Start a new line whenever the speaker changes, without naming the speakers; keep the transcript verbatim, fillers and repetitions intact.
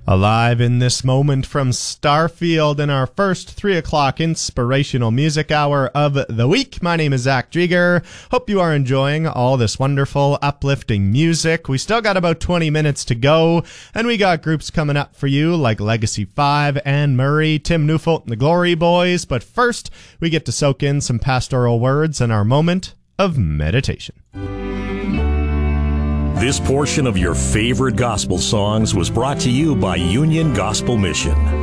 Alive in this moment from Starfield in our first three o'clock inspirational music hour of the week. My name is Zach Drieger. Hope you are enjoying all this wonderful, uplifting music. We still got about twenty minutes to go, and we got groups coming up for you like Legacy five, Anne Murray, Tim Newfolt, and the Glory Boys. But first, we get to soak in some pastoral words in our moment of meditation.
This portion of your favorite gospel songs was brought to you by Union Gospel Mission.